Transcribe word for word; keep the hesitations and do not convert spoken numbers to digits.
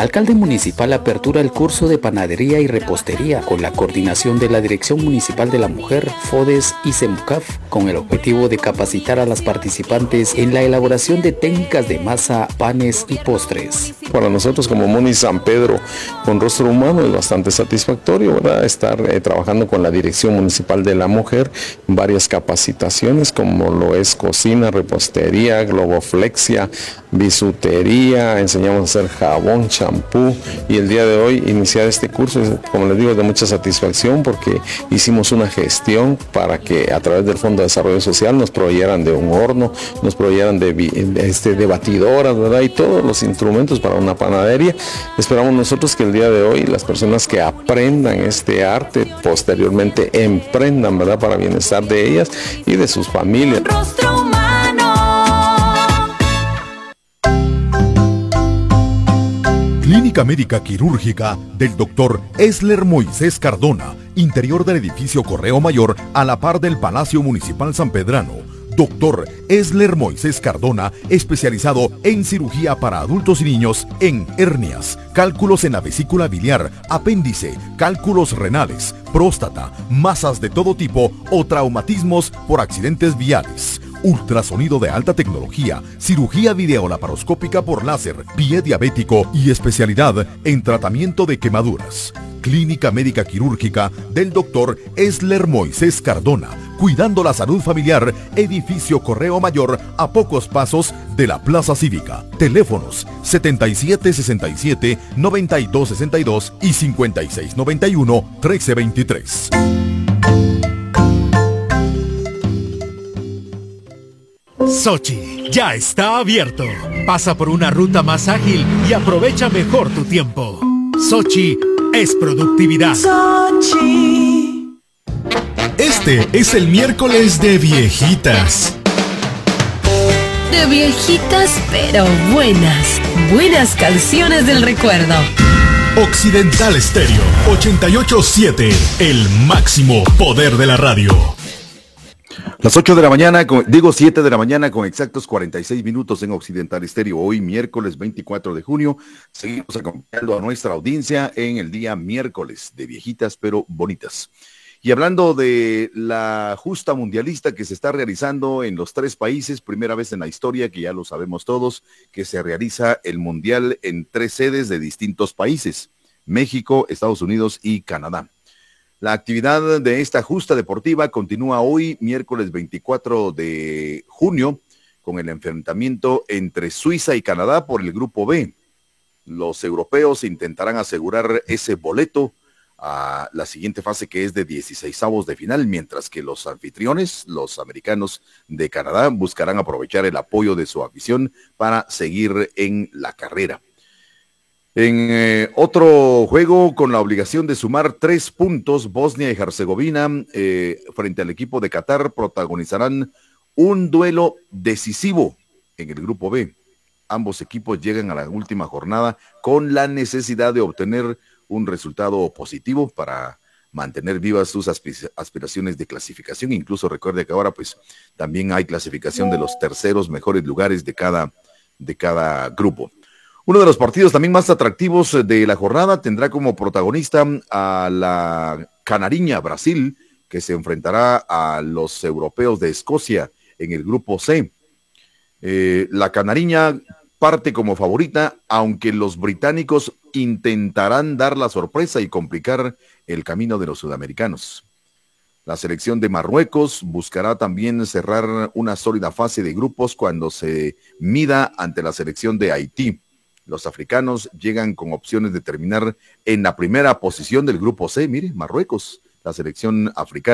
Alcalde municipal apertura el curso de panadería y repostería con la coordinación de la Dirección Municipal de la Mujer, FODES y SEMUCAF, con el objetivo de capacitar a las participantes en la elaboración de técnicas de masa, panes y postres. Para nosotros como Muni San Pedro con rostro humano es bastante satisfactorio, ¿verdad? Estar eh, trabajando con la Dirección Municipal de la Mujer, varias capacitaciones como lo es cocina, repostería, globoflexia, bisutería, enseñamos a hacer jabón, champú, y el día de hoy iniciar este curso, como les digo, es de mucha satisfacción porque hicimos una gestión para que a través del Fondo de Desarrollo Social nos proveyeran de un horno, nos proveyeran de, de, este, de batidoras, ¿verdad? Y todos los instrumentos para una panadería. Esperamos nosotros que el día de hoy las personas que aprendan este arte posteriormente emprendan, ¿verdad? Para bienestar de ellas y de sus familias. Rostro humano. Clínica Médica Quirúrgica del doctor Esler Moisés Cardona, interior del edificio Correo Mayor a la par del Palacio Municipal Sanpedrano. doctor Esler Moisés Cardona, especializado en cirugía para adultos y niños en hernias, cálculos en la vesícula biliar, apéndice, cálculos renales, próstata, masas de todo tipo o traumatismos por accidentes viales. Ultrasonido de alta tecnología, cirugía videolaparoscópica por láser, pie diabético y especialidad en tratamiento de quemaduras. Clínica Médica Quirúrgica del doctor Esler Moisés Cardona, cuidando la salud familiar, edificio Correo Mayor a pocos pasos de la Plaza Cívica. Teléfonos setenta y siete sesenta y siete, noventa y dos sesenta y dos y cincuenta y seis noventa y uno, trece veintitrés. Sochi ya está abierto. Pasa por una ruta más ágil y aprovecha mejor tu tiempo. Sochi es productividad. Sochi. Este es el miércoles de viejitas. De viejitas pero buenas. Buenas canciones del recuerdo. Occidental Estéreo ochenta y ocho punto siete, el máximo poder de la radio. Las ocho de la mañana, con, digo siete de la mañana con exactos cuarenta y seis minutos en Occidental Estéreo. Hoy miércoles veinticuatro de junio, seguimos acompañando a nuestra audiencia en el día miércoles de viejitas pero bonitas. Y hablando de la justa mundialista que se está realizando en los tres países, primera vez en la historia, que ya lo sabemos todos, que se realiza el mundial en tres sedes de distintos países, México, Estados Unidos y Canadá. La actividad de esta justa deportiva continúa hoy, miércoles veinticuatro de junio, con el enfrentamiento entre Suiza y Canadá por el Grupo B. Los europeos intentarán asegurar ese boleto a la siguiente fase, que es de dieciseisavos de final, mientras que los anfitriones, los americanos de Canadá, buscarán aprovechar el apoyo de su afición para seguir en la carrera. En eh, otro juego con la obligación de sumar tres puntos, Bosnia y Herzegovina eh, frente al equipo de Qatar protagonizarán un duelo decisivo en el Grupo B. Ambos equipos llegan a la última jornada con la necesidad de obtener un resultado positivo para mantener vivas sus aspiraciones de clasificación. Incluso recuerde que ahora pues también hay clasificación de los terceros mejores lugares de cada, de cada grupo. Uno de los partidos también más atractivos de la jornada tendrá como protagonista a la Canariña Brasil, que se enfrentará a los europeos de Escocia en el grupo C. Eh, la Canariña parte como favorita, aunque los británicos intentarán dar la sorpresa y complicar el camino de los sudamericanos. La selección de Marruecos buscará también cerrar una sólida fase de grupos cuando se mida ante la selección de Haití. Los africanos llegan con opciones de terminar en la primera posición del grupo C. Mire, Marruecos, la selección africana.